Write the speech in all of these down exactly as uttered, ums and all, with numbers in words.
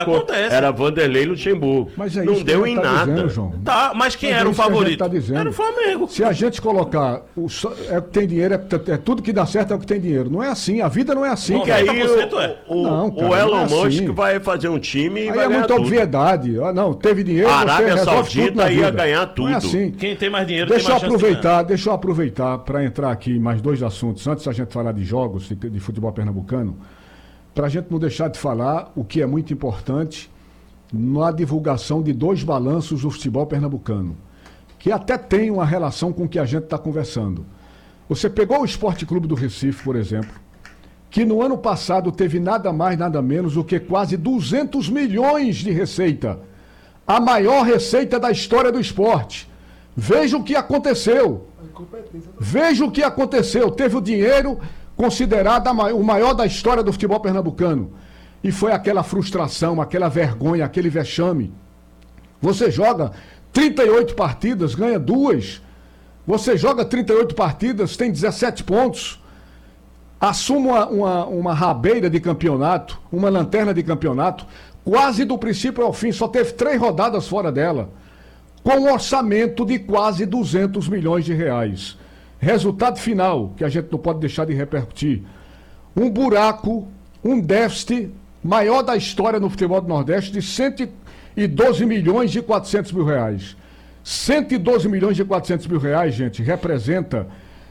Acontece. Era Vanderlei Luxemburgo. Mas é não isso deu que a em gente tá nada. dizendo, João. Tá, mas quem Mas era é o isso que a gente favorito? tá dizendo. Era o Flamengo. Se a gente colocar o, só- é o que tem dinheiro, é, é tudo que dá certo é o que tem dinheiro. Não é assim, a vida não é assim. Porque cara. aí noventa por cento é. o, o, Não, o cara, não é Elon Musk assim. vai fazer um time e Aí vai é ganhar muita tudo. obviedade. Ah, não, teve dinheiro, A você Arábia resolve Saudita tudo na ia vida. ganhar Não é tudo. assim. Quem tem mais dinheiro Deixa eu tem mais chance de aproveitar, ganhar. deixa eu aproveitar para entrar aqui em mais dois assuntos, antes da gente falar de jogos de, de futebol pernambucano, para a gente não deixar de falar o que é muito importante na divulgação de dois balanços do futebol pernambucano, que até tem uma relação com o que a gente está conversando. Você pegou o Esporte Clube do Recife, por exemplo, que no ano passado teve nada mais, nada menos do que quase duzentos milhões de receita. A maior receita da história do esporte. Veja o que aconteceu. Veja o que aconteceu. Teve o dinheiro considerado a mai- o maior da história do futebol pernambucano. E foi aquela frustração, aquela vergonha, aquele vexame. Você joga trinta e oito partidas, ganha duas. Você joga trinta e oito partidas, tem dezessete pontos. Assume uma, uma, uma rabeira de campeonato, uma lanterna de campeonato, quase do princípio ao fim, só teve três rodadas fora dela, com um orçamento de quase duzentos milhões de reais. Resultado final, que a gente não pode deixar de repercutir, um buraco, um déficit maior da história no futebol do Nordeste de cento e doze milhões e quatrocentos mil reais. cento e doze milhões e quatrocentos mil reais, gente, representa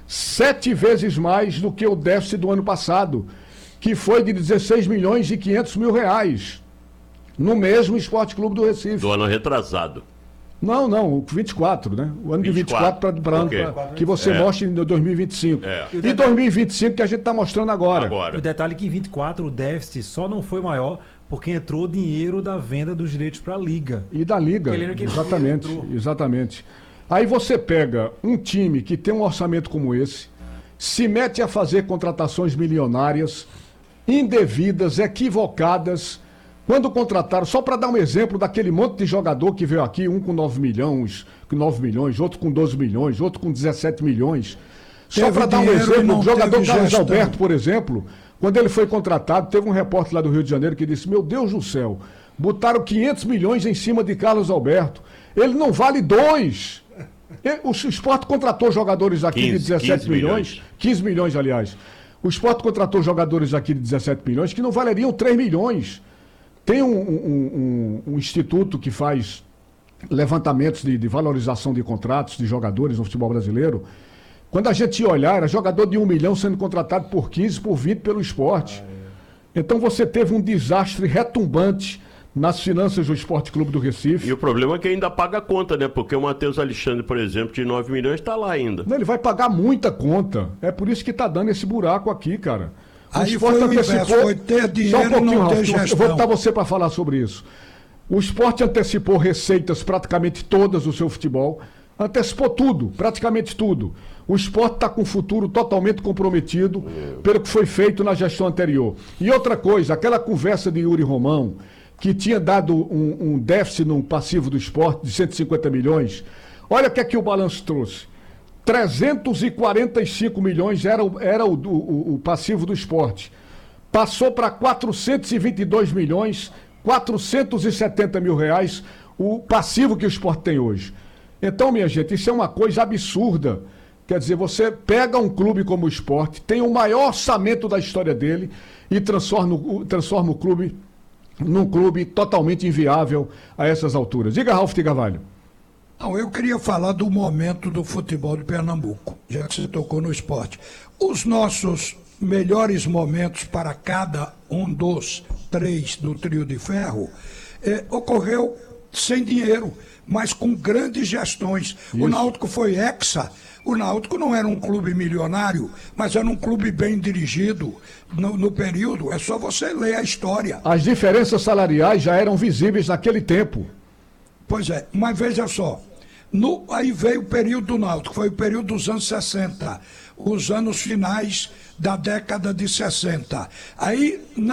sete vezes mais do que o déficit do ano passado, que foi de dezesseis milhões e quinhentos mil reais, no mesmo Esporte Clube do Recife. Do ano retrasado. Não, não, o vinte e quatro, né? O ano de vinte e quatro para Ok. que você É. mostre em dois mil e vinte e cinco. É. E dois mil e vinte e cinco que a gente está mostrando agora. O Agora. detalhe é que em vinte e quatro o déficit só não foi maior porque entrou dinheiro da venda dos direitos para a Liga. E da Liga, Aquele ano que ele exatamente, entrou. exatamente. Aí você pega um time que tem um orçamento como esse, se mete a fazer contratações milionárias, indevidas, equivocadas. Quando contrataram, só para dar um exemplo daquele monte de jogador que veio aqui, um com nove milhões, com nove milhões, outro com doze milhões, outro com dezessete milhões. Só Teve para dar um dinheiro e exemplo, não o jogador teve Carlos gestão. Alberto, por exemplo, quando ele foi contratado, teve um repórter lá do Rio de Janeiro que disse: meu Deus do céu, botaram quinhentos milhões em cima de Carlos Alberto. Ele não vale dois. E- O Sport contratou jogadores aqui de quinze, dezessete quinze milhões, milhões. quinze milhões, aliás. O Sport contratou jogadores aqui de dezessete milhões que não valeriam três milhões. Tem um, um- um- um instituto que faz levantamentos de, de valorização de contratos de jogadores no futebol brasileiro. Quando a gente ia olhar, era jogador de um milhão sendo contratado por quinze, por vinte pelo esporte. Então você teve um desastre retumbante nas finanças do Esporte Clube do Recife. E o problema é que ainda paga a conta, né? Porque o Matheus Alexandre, por exemplo, de nove milhões, está lá ainda. Não, ele vai pagar muita conta. É por isso que está dando esse buraco aqui, cara. Aí Sport foi o antecipou- inverso, foi ter dinheiro Só um pouquinho, e não ter Ralf, eu gestão. vou botar você para falar sobre isso. O Sport antecipou receitas praticamente todas do seu futebol. Antecipou tudo, praticamente tudo. O Sport está com o futuro totalmente comprometido pelo que foi feito na gestão anterior. E outra coisa, aquela conversa de Yuri Romão, que tinha dado um, um déficit no passivo do Sport de cento e cinquenta milhões, olha o que é que o balanço trouxe. trezentos e quarenta e cinco milhões era, o, era o, o, o passivo do Sport. Passou para quatrocentos e vinte e dois milhões, quatrocentos e setenta mil reais, o passivo que o Sport tem hoje. Então, minha gente, isso é uma coisa absurda. Quer dizer, você pega um clube como o Sport, tem o maior orçamento da história dele e transforma, o- transforma o clube num clube totalmente inviável a essas alturas. Diga, Ralf de Carvalho. Não, eu queria falar do momento do futebol de Pernambuco, já que você tocou no esporte. Os nossos melhores momentos para cada um dos três do trio de ferro eh, ocorreu sem dinheiro, mas com grandes gestões. O Náutico foi hexa. O Náutico não era um clube milionário, mas era um clube bem dirigido no, no período. É só você ler a história. As diferenças salariais já eram visíveis naquele tempo. Pois é, mas veja só, no, aí veio o período do Náutico, foi o período dos anos sessenta, os anos finais da década de sessenta. Aí, na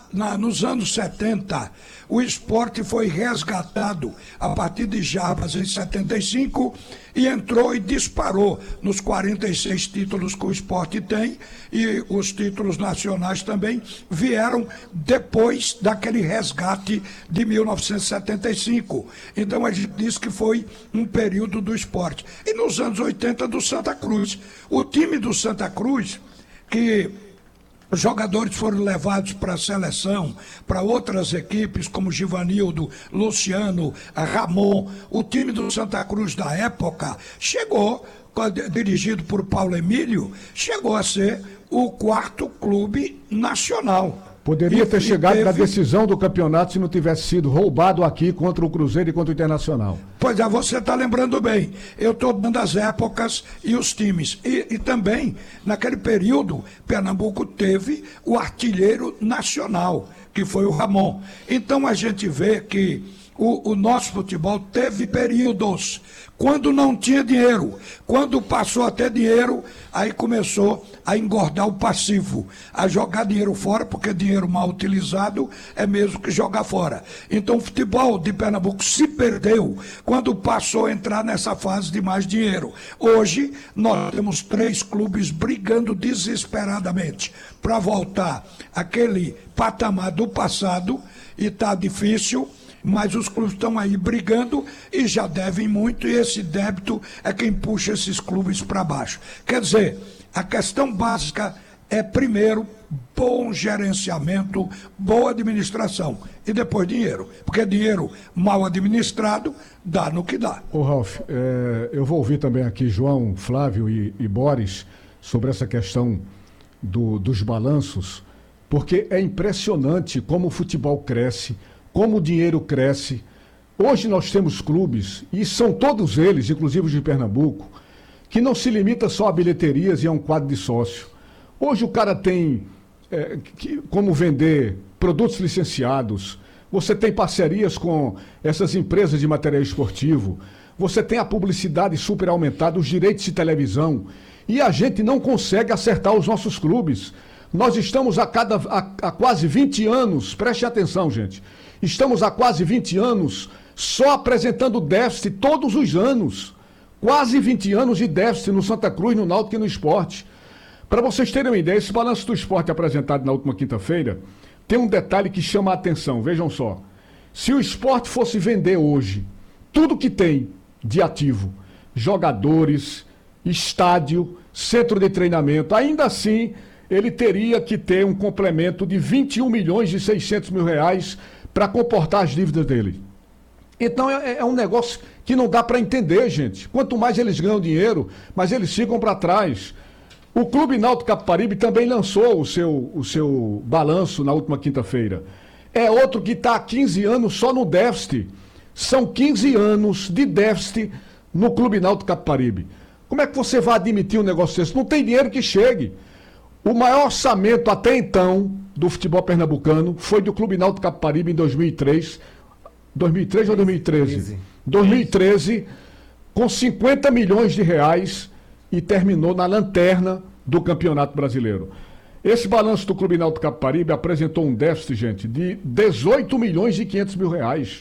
na, nos anos setenta, o esporte foi resgatado a partir de Jarbas em setenta e cinco e entrou e disparou nos quarenta e seis títulos que o esporte tem, e os títulos nacionais também vieram depois daquele resgate de mil novecentos e setenta e cinco. Então a gente diz que foi um período do esporte. E nos anos oitenta do Santa Cruz. O time do Santa Cruz, que os jogadores foram levados para a seleção, para outras equipes, como Givanildo, Luciano, Ramon. O time do Santa Cruz da época chegou, dirigido por Paulo Emílio, chegou a ser o quarto clube nacional. Poderia E- ter e chegado teve- na decisão do campeonato se não tivesse sido roubado aqui contra o Cruzeiro e contra o Internacional. Pois é, você está lembrando bem. Eu estou dando as épocas e os times. E, e também, naquele período, Pernambuco teve o artilheiro nacional, que foi o Ramon. Então a gente vê que o, o nosso futebol teve períodos quando não tinha dinheiro. Quando passou a ter dinheiro, aí começou a engordar o passivo, a jogar dinheiro fora, porque dinheiro mal utilizado é mesmo que jogar fora. Então o futebol de Pernambuco se perdeu quando passou a entrar nessa fase de mais dinheiro. Hoje nós temos três clubes brigando desesperadamente para voltar àquele patamar do passado, e está difícil. Mas os clubes estão aí brigando e já devem muito, e esse débito é quem puxa esses clubes para baixo. Quer dizer, a questão básica é, primeiro, bom gerenciamento, boa administração e depois dinheiro. Porque dinheiro mal administrado dá no que dá. Ô Ralf, é, eu vou ouvir também aqui João, Flávio e, e Boris sobre essa questão do- dos balanços, porque é impressionante como o futebol cresce, como o dinheiro cresce. Hoje nós temos clubes, e são todos eles, inclusive os de Pernambuco, que não se limita só a bilheterias e a um quadro de sócio. Hoje o cara tem é, que- como vender produtos licenciados, você tem parcerias com essas empresas de material esportivo, você tem a publicidade super aumentada, os direitos de televisão, e a gente não consegue acertar os nossos clubes. Nós estamos a, cada, a, a quase vinte anos, preste atenção, gente, estamos há quase vinte anos só apresentando déficit todos os anos. Quase vinte anos de déficit no Santa Cruz, no Náutico e no Sport. Para vocês terem uma ideia, esse balanço do esporte apresentado na última quinta-feira tem um detalhe que chama a atenção. Vejam só. Se o esporte fosse vender hoje tudo que tem de ativo, jogadores, estádio, centro de treinamento, ainda assim ele teria que ter um complemento de vinte e um milhões e seiscentos mil reais para comportar as dívidas dele. Então é, é um negócio que não dá para entender, gente. Quanto mais eles ganham dinheiro, mais eles ficam para trás. O Clube Náutico Capibaribe também lançou o seu, o seu balanço na última quinta-feira. É outro que está há quinze anos só no déficit. São quinze anos de déficit no Clube Náutico Capibaribe. Como é que você vai admitir um negócio desse? Não tem dinheiro que chegue. O maior orçamento até então do futebol pernambucano foi do Clube Náutico Capibaribe em dois mil e três. dois mil e três ou dois mil e treze? dois mil e treze, com cinquenta milhões de reais, e terminou na lanterna do Campeonato Brasileiro. Esse balanço do Clube Náutico Capibaribe apresentou um déficit, gente, de dezoito milhões e quinhentos mil reais.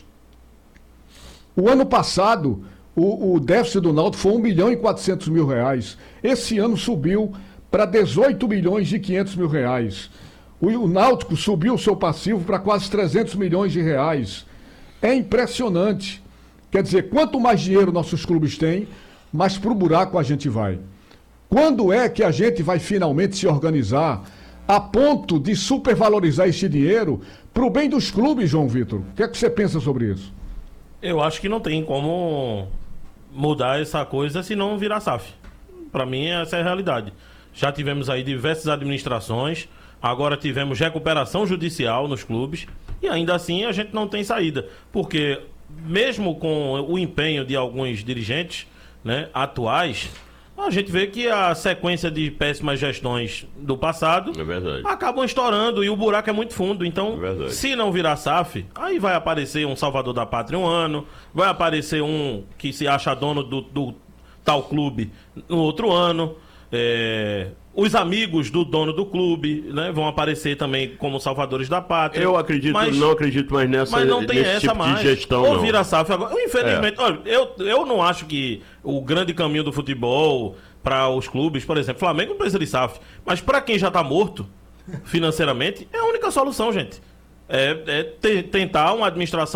O ano passado, o, o déficit do Náutico foi um milhão e quatrocentos mil reais. Esse ano subiu para dezoito milhões e quinhentos mil reais. O, o Náutico subiu o seu passivo para quase trezentos milhões de reais. É impressionante. Quer dizer, quanto mais dinheiro nossos clubes têm, mais pro buraco a gente vai. Quando é que a gente vai finalmente se organizar a ponto de supervalorizar esse dinheiro pro bem dos clubes, João Vitor? O que é que você pensa sobre isso? Eu acho que não tem como mudar essa coisa se não virar S A F. Para mim, essa é a realidade. Já tivemos aí diversas administrações, agora tivemos recuperação judicial nos clubes, e ainda assim a gente não tem saída. Porque mesmo com o empenho de alguns dirigentes, né, atuais, a gente vê que a sequência de péssimas gestões do passado É verdade. acabam estourando e o buraco é muito fundo. Então, É verdade. se não virar S A F, aí vai aparecer um salvador da pátria um ano, vai aparecer um que se acha dono do, do tal clube no outro ano. É, Os amigos do dono do clube, né, vão aparecer também como salvadores da pátria. Eu acredito, mas, não acredito mais nessa mas não tem nesse essa tipo mais. de gestão, Ou não. vira S A F agora. Infelizmente, É. olha, eu, eu não acho que o grande caminho do futebol para os clubes, por exemplo, Flamengo não precisa de S A F, mas para quem já está morto financeiramente, é a única solução, gente. É, é te- tentar uma administração